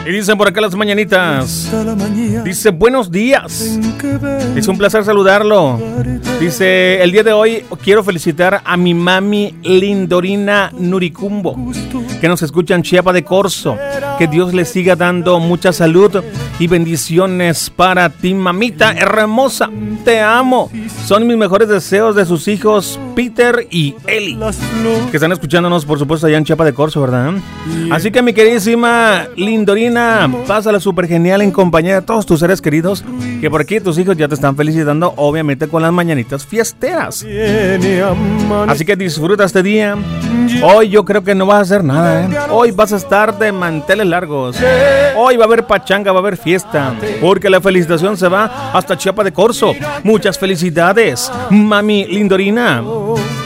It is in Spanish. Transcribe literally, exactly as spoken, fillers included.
Y dicen por acá las mañanitas. Dice, buenos días. Es un placer saludarlo. Dice, el día de hoy quiero felicitar a mi mami Lindorina Nuricumbo, que nos escucha en Chiapa de Corzo. Que Dios le siga dando mucha salud y bendiciones para ti, mamita hermosa. Te amo. Son mis mejores deseos de sus hijos Peter y Eli, que están escuchándonos, por supuesto, allá en Chiapa de Corzo, ¿verdad? Así que, mi queridísima Lindorina, pásala súper genial en compañía de todos tus seres queridos, que por aquí tus hijos ya te están felicitando, obviamente con las mañanitas fiesteras. Así que disfruta este día. Hoy yo creo que no vas a hacer nada, ¿eh? Hoy vas a estar de manteles largos. Hoy va a haber pachanga, va a haber fiesta, porque la felicitación se va hasta Chiapa de Corzo. Muchas felicidades, mami Lindorina.